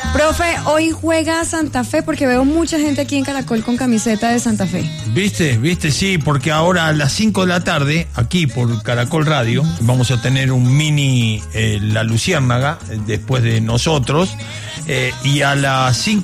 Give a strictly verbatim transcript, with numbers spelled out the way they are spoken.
Profe, hoy juega Santa Fe porque veo mucha gente aquí en Caracol con camiseta de Santa Fe. ¿Viste? ¿Viste? Sí, porque ahora a las cinco de la tarde, aquí por Caracol Radio, vamos a tener un mini eh, La Luciérnaga, eh, después de nosotros, eh, y a las cinco